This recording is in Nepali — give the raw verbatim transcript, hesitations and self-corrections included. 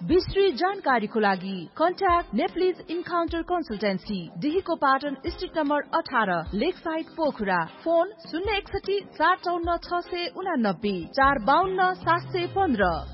विस्तृत जानकारीको लागि contact Nepalese encounter consultancy, डिहीको Patan street number अठारह, लेक साइड पोखरा। फोन शून्य एकसठी चार चौन्न छ सय उनानब्बे चार बाहन्न सात सय पन्ध्र।